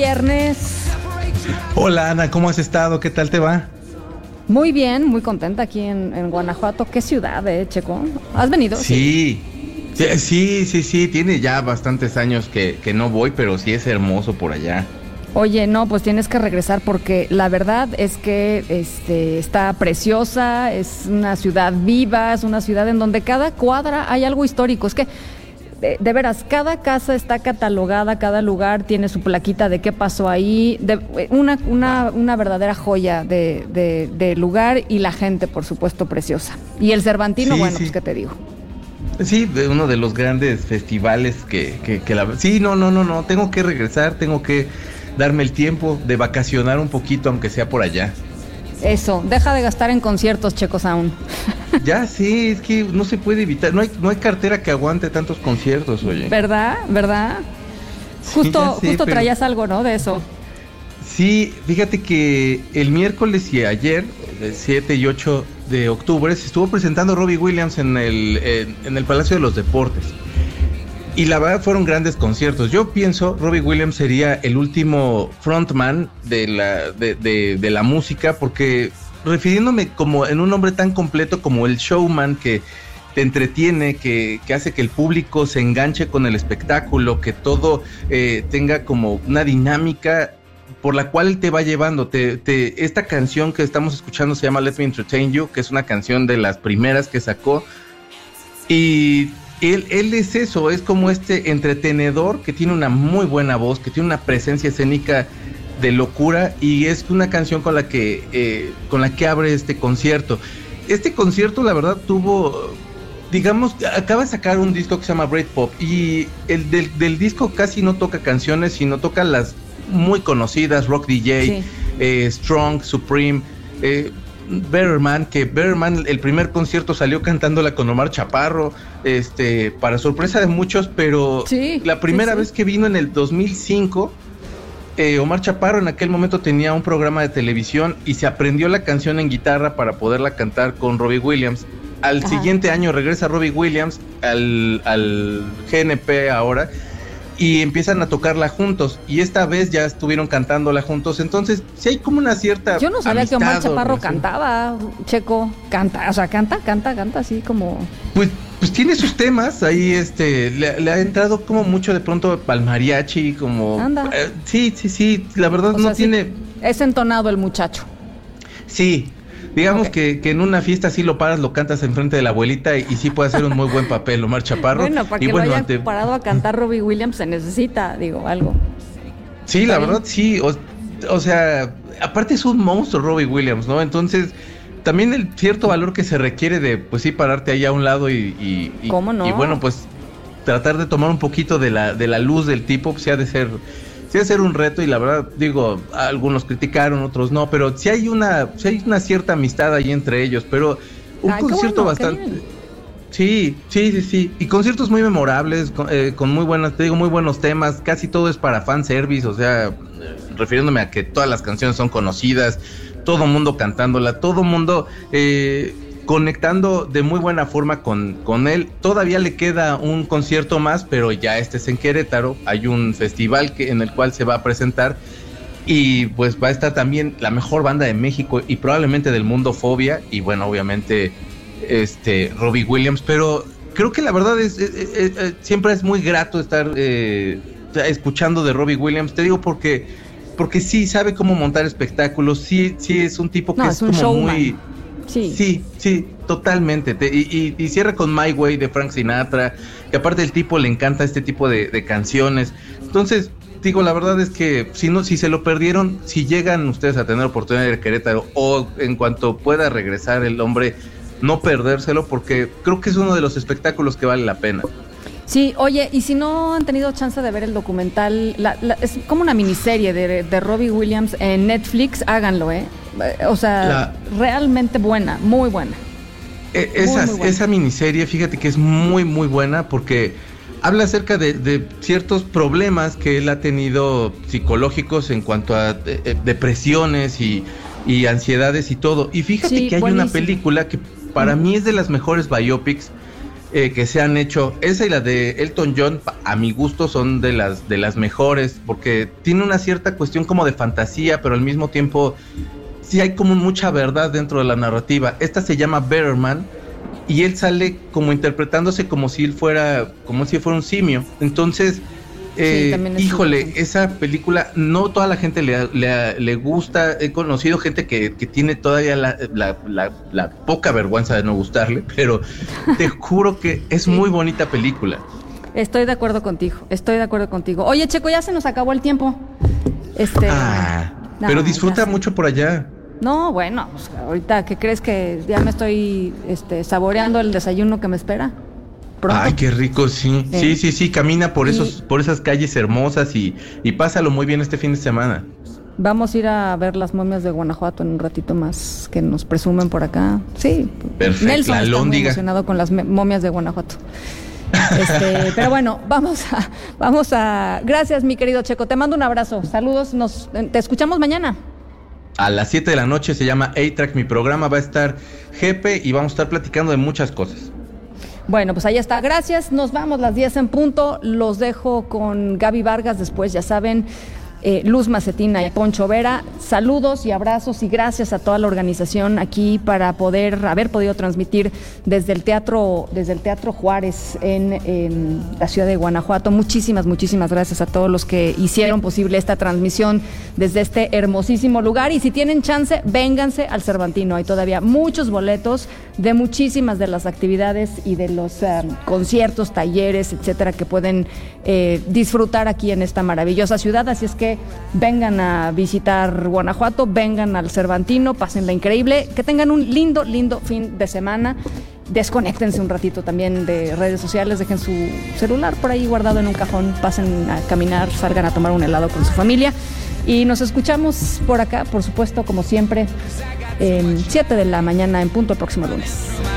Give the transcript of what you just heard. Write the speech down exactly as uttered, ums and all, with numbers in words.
viernes. Hola Ana, ¿cómo has estado? ¿Qué tal te va? Muy bien, muy contenta aquí en, en Guanajuato. ¿Qué ciudad, eh, Checo? ¿Has venido? Sí, sí, sí, sí, sí. Tiene ya bastantes años que, que no voy, pero sí es hermoso por allá. Oye, no, pues tienes que regresar porque la verdad es que este, está preciosa, es una ciudad viva, es una ciudad en donde cada cuadra hay algo histórico. Es que, de, de veras, cada casa está catalogada, cada lugar tiene su plaquita de qué pasó ahí, de, una, una, una verdadera joya de, de, de lugar y la gente, por supuesto, preciosa. Y el Cervantino, Sí, bueno, sí. pues qué te digo. Sí, de uno de los grandes festivales que, que, que la... Sí, no, no, no, no, tengo que regresar, tengo que darme el tiempo de vacacionar un poquito, aunque sea por allá. Eso, deja de gastar en conciertos, Checo Sound. Ya, sí, es que no se puede evitar, no hay, no hay cartera que aguante tantos conciertos, oye. ¿Verdad? ¿Verdad? Justo, Sí, sé, justo pero... traías algo, ¿no? De eso. Sí, fíjate que el miércoles y ayer, el siete y ocho de octubre, se estuvo presentando Robbie Williams en el, en, en el Palacio de los Deportes. Y la verdad fueron grandes conciertos. Yo pienso, Robbie Williams sería el último frontman de la, de, de, de la música, porque refiriéndome como en un hombre tan completo como el showman que te entretiene, que, que hace que el público se enganche con el espectáculo, que todo eh, tenga como una dinámica por la cual él te va llevando. Te, te, esta canción que estamos escuchando se llama Let Me Entertain You, que es una canción de las primeras que sacó. Y él, él es eso, es como este entretenedor que tiene una muy buena voz, que tiene una presencia escénica de locura, y es una canción con la que, eh, con la que abre este concierto. Este concierto, la verdad, tuvo... Digamos, acaba de sacar un disco que se llama Britpop, y el del, del disco casi no toca canciones, sino toca las muy conocidas, Rock D J, sí. eh, Strong, Supreme, eh, Better Man, que Better Man, el primer concierto salió cantándola con Omar Chaparro, este, para sorpresa de muchos, pero sí, la primera sí, sí. vez que vino en el dos mil cinco, eh, Omar Chaparro en aquel momento tenía un programa de televisión y se aprendió la canción en guitarra para poderla cantar con Robbie Williams. Al Ajá. siguiente año regresa Robbie Williams al, al G N P ahora, y empiezan a tocarla juntos, y esta vez ya estuvieron cantándola juntos. Entonces sí hay como una cierta Yo no sabía amistad, que Omar Chaparro ¿no? cantaba, Checo, canta, o sea, canta, canta, canta así como... Pues, pues tiene sus temas, ahí este, le, le ha entrado como mucho de pronto al mariachi, como... Anda. Eh, sí, sí, sí, la verdad o no sea, tiene... Sí, es entonado el muchacho. Sí, digamos okay. que, que en una fiesta sí lo paras, lo cantas enfrente de la abuelita, y, y sí puede hacer un muy buen papel Omar Chaparro. Bueno, para y que bueno, lo haya ante... parado a cantar Robbie Williams se necesita, digo, algo. Sí, la verdad sí, o, o sea, aparte es un monstruo Robbie Williams, ¿no? Entonces, también el cierto valor que se requiere de, pues sí, pararte ahí a un lado y... y, y ¿Cómo no? Y bueno, pues tratar de tomar un poquito de la, de la luz del tipo, pues sí ha de ser... Sí, hacer un reto, y la verdad, digo, algunos criticaron, otros no, pero sí hay una, sí hay una cierta amistad ahí entre ellos, pero un Ay, concierto bueno, bastante... Sí, sí, sí, sí, y conciertos muy memorables, con, eh, con muy buenas, te digo, muy buenos temas, casi todo es para fanservice, o sea, eh, refiriéndome a que todas las canciones son conocidas, todo mundo cantándola, todo mundo... Eh, conectando de muy buena forma con, con él. Todavía le queda un concierto más, pero ya este es en Querétaro. Hay un festival que, en el cual se va a presentar, y pues va a estar también la mejor banda de México y probablemente del mundo, Fobia, y bueno, obviamente este Robbie Williams. Pero creo que la verdad es, es, es, es siempre es muy grato estar eh, escuchando de Robbie Williams, te digo, porque porque sí sabe cómo montar espectáculos, sí, sí es un tipo que no, es, es un como showman. muy... Sí, sí, sí, totalmente. Te, y, y, y cierra con My Way de Frank Sinatra, que aparte el tipo le encanta este tipo de, de canciones. Entonces, digo, la verdad es que si no, si se lo perdieron, si llegan ustedes a tener oportunidad de ir a Querétaro, o en cuanto pueda regresar el hombre, no perdérselo, porque creo que es uno de los espectáculos que vale la pena. Sí, oye, y si no han tenido chance de ver el documental, la, la, es como una miniserie de, de Robbie Williams en Netflix, háganlo, ¿eh? O sea, la, realmente buena, muy buena. Eh, esa, muy, muy buena. Esa miniserie, fíjate que es muy, muy buena, porque habla acerca de, de ciertos problemas que él ha tenido psicológicos en cuanto a eh, depresiones y, y ansiedades y todo. Y fíjate sí, que hay buenísimo. Una película que para mm. mí es de las mejores biopics, eh, que se han hecho. Esa y la de Elton John, a mi gusto, son de las, de las mejores, porque tiene una cierta cuestión como de fantasía, pero al mismo tiempo sí hay como mucha verdad dentro de la narrativa. Esta se llama Better Man, y él sale como interpretándose como si él fuera, como si fuera un simio. Entonces, eh, sí, híjole, esa película no toda la gente le, le, le gusta. He conocido gente que, que tiene todavía la, la, la, la poca vergüenza de no gustarle, pero te juro que es sí. muy bonita película. Estoy de acuerdo contigo, estoy de acuerdo contigo. Oye, Checo, ya se nos acabó el tiempo. Este, ah, no, pero disfruta mucho por allá. No, bueno, pues ahorita, ¿qué crees que ya me estoy este, saboreando el desayuno que me espera? ¿Pronto? Ay, qué rico, sí. Eh. Sí, sí, sí, camina por y, esos, por esas calles hermosas y, y pásalo muy bien este fin de semana. Vamos a ir a ver las momias de Guanajuato en un ratito más, que nos presumen por acá. Sí, perfecto. Nelson está muy emocionado con las momias de Guanajuato. Este, pero bueno, vamos a, vamos a. Gracias, mi querido Checo. Te mando un abrazo. Saludos. Nos, te escuchamos mañana. A las siete de la noche se llama A-Track, mi programa, va a estar Jepe y vamos a estar platicando de muchas cosas. Bueno, pues ahí está, gracias, nos vamos las diez en punto, los dejo con Gaby Vargas, después ya saben, eh, Luz Macetina y Poncho Vera, saludos y abrazos y gracias a toda la organización aquí para poder haber podido transmitir desde el Teatro, desde el Teatro Juárez en, en la ciudad de Guanajuato. Muchísimas, muchísimas gracias a todos los que hicieron posible esta transmisión desde este hermosísimo lugar y si tienen chance, vénganse al Cervantino, hay todavía muchos boletos de muchísimas de las actividades y de los um, conciertos, talleres, etcétera, que pueden eh, disfrutar aquí en esta maravillosa ciudad, así es que vengan a visitar Guanajuato, vengan al Cervantino, pásenla increíble, que tengan un lindo, lindo fin de semana, desconéctense un ratito también de redes sociales, dejen su celular por ahí guardado en un cajón, pasen a caminar, salgan a tomar un helado con su familia y nos escuchamos por acá, por supuesto, como siempre, en siete de la mañana en punto el próximo lunes.